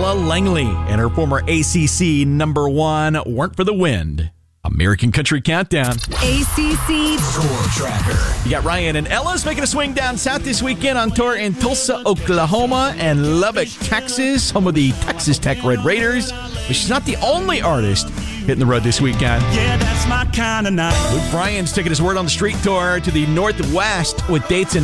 Ella Langley and her former ACC number one, Weren't for the Wind. American Country Countdown. ACC Tour Tracker. You got Ryan and Ella's making a swing down south this weekend on tour in Tulsa, Oklahoma, and Lubbock, Texas, home of the Texas Tech Red Raiders. But she's not the only artist hitting the road this weekend. Yeah, that's my kind of night. Luke Bryan's taking his Word on the Street tour to the Northwest with dates in